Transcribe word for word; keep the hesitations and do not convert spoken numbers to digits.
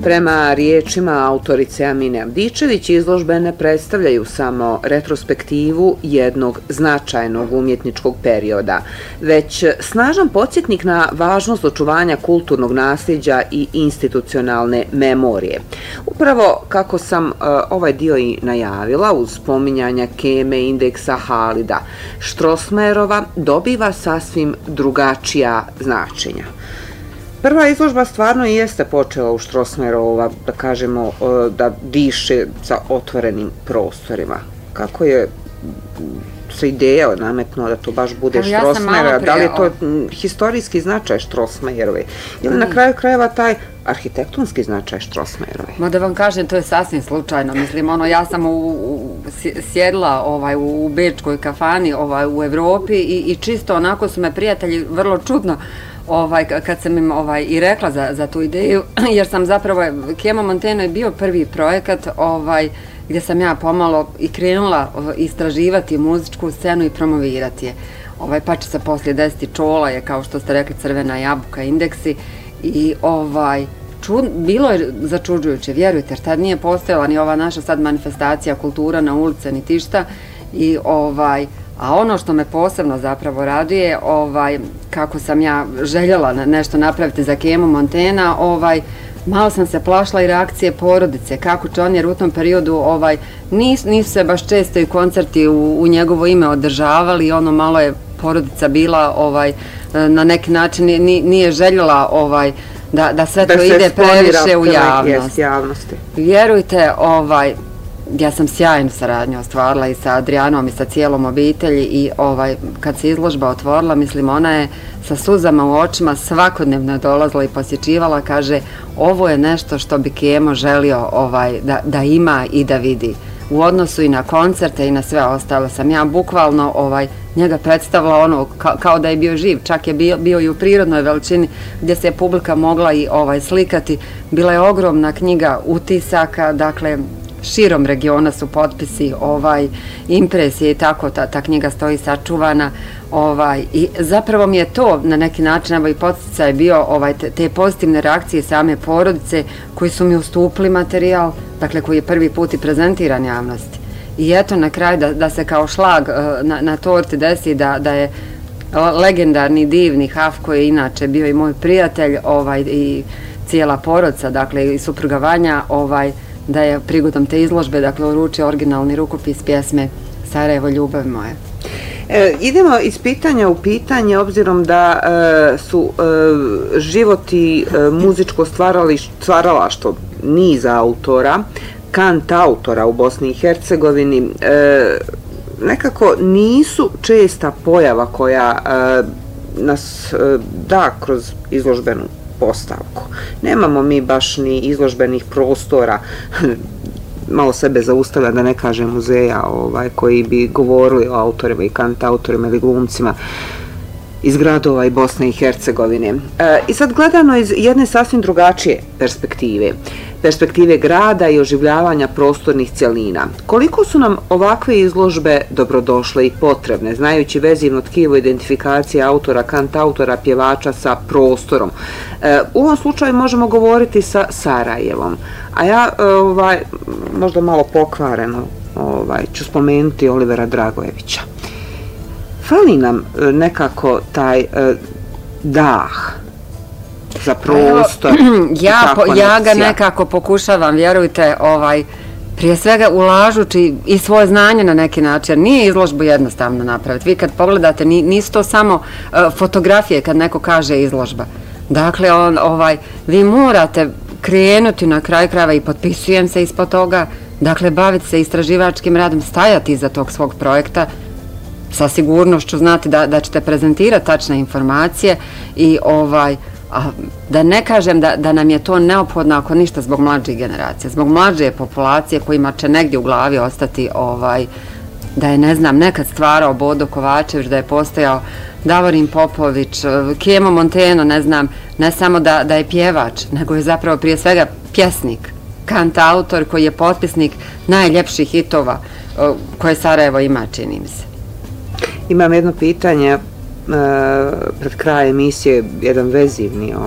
Prema riječima autorice Amine Avdičević, izložbe ne predstavljaju samo retrospektivu jednog značajnog umjetničkog perioda, već snažan podsjetnik na važnost očuvanja kulturnog nasljeđa i institucionalne memorije. Upravo kako sam uh, ovaj dio i najavila, uz spominjanja Keme, Indeksa, Halida, Strossmayerova dobiva sasvim drugačija značenja. Prva izložba stvarno i jeste počela u Strossmayerova, da kažemo, da diše sa otvorenim prostorima. Kako je se ideja nametnula da to baš bude Strossmayer, da li je to historijski značaj Strossmayerove ili na kraju krajeva taj arhitektonski značaj Strossmayerove? Ma da vam kažem, to je sasvim slučajno. Mislim, ono, ja sam u, u, sjedla ovaj, u bečkoj kafani ovaj, u Evropi i, i čisto onako su me prijatelji vrlo čudno Ovaj, kad sam im ovaj, i rekla za, za tu ideju, jer sam zapravo, Kemo Monteno je bio prvi projekat ovaj, gdje sam ja pomalo i krenula istraživati muzičku scenu i promovirati je. Ovaj, pa će se poslije desiti Čola je, kao što ste rekli, Crvena jabuka, Indeksi i ovaj, čud, bilo je začuđujuće, vjerujte, jer tad nije postojala ni ova naša sad manifestacija kultura na ulice, ni tišta i ovaj, a ono što me posebno zapravo raduje, ovaj, kako sam ja željela nešto napraviti za Kemu Montena, ovaj, malo sam se plašila i reakcije porodice, kako će on jer u tom periodu ovaj, nis, nisu se baš često i koncerti u, u njegovo ime održavali, ono malo je porodica bila ovaj, na neki način nije, nije željela ovaj, da, da sve da to ide previše u javnost. javnosti. Vjerujte, ovaj, ja sam sjajnu saradnju ostvarila i sa Adrijanom i sa cijelom obitelji i ovaj, kad se izložba otvorila, mislim, ona je sa suzama u očima svakodnevno dolazila i posjećivala, kaže, ovo je nešto što bi Kemo želio ovaj, da, da ima i da vidi. U odnosu i na koncerte i na sve ostalo sam ja bukvalno ovaj, njega predstavila ono ka, kao da je bio živ, čak je bio, bio i u prirodnoj veličini gdje se je publika mogla i ovaj, slikati. Bila je ogromna knjiga utisaka, dakle, širom regiona su potpisi, ovaj, impresije i tako, ta, ta knjiga stoji sačuvana. Ovaj, i zapravo mi je to na neki način, evo i podsticaj bio ovaj, te, te pozitivne reakcije same porodice koji su mi ustupili materijal, dakle koji je prvi put i prezentiran javnosti. I eto na kraj da, da se kao šlag na, na torti desi da, da je legendarni divni Haf koji je inače bio i moj prijatelj ovaj, i cijela porodica, dakle i supruga Vanja, ovaj, da je prigodom te izložbe, dakle, uručio originalni rukopis pjesme Sarajevo, ljubav moja. E, idemo iz pitanja u pitanje, obzirom da e, su e, život i e, muzičko stvaralaštvo niza autora, kant autora u Bosni i Hercegovini, e, nekako nisu česta pojava koja e, nas e, da kroz izložbenu postavku. Nemamo mi baš ni izložbenih prostora, malo sebe zaustavlja da ne kažem muzeja ovaj, koji bi govorili o autorima i kant autorima ili glumcima iz gradova i Bosne i Hercegovine. E, I sad gledano iz jedne sasvim drugačije perspektive, perspektive grada i oživljavanja prostornih cjelina. Koliko su nam ovakve izložbe dobrodošle i potrebne, znajući vezivno tkivo identifikacije autora, kant autora, pjevača sa prostorom? E, u ovom slučaju možemo govoriti sa Sarajevom, a ja ovaj, možda malo pokvareno ovaj, ću spomenuti Olivera Dragojevića. Fali nam nekako taj uh, dah za prostor. ja, po, ja ga nekako pokušavam, vjerujte, ovaj, prije svega ulažući i svoje znanje na neki način. Nije izložbu jednostavno napraviti. Vi kad pogledate, nisu to samo uh, fotografije kad neko kaže izložba. Dakle, on, ovaj, vi morate krenuti na kraj krajeva i potpisujem se ispod toga, dakle, baviti se istraživačkim radom, stajati iza tog svog projekta, sa sigurnošću znati da, da ćete prezentirati tačne informacije i ovaj, a da ne kažem da, da nam je to neophodno ako ništa zbog mlađih generacija, zbog mlađe populacije kojima će negdje u glavi ostati ovaj, da je, ne znam, nekad stvarao Bodo Kovačević, da je postojao Davorin Popović, Kemo Monteno, ne znam, ne samo da, da je pjevač, nego je zapravo prije svega pjesnik, kant autor koji je potpisnik najljepših hitova koje Sarajevo ima, čini mi se. Imam jedno pitanje, pred kraj emisije, jedan vezivni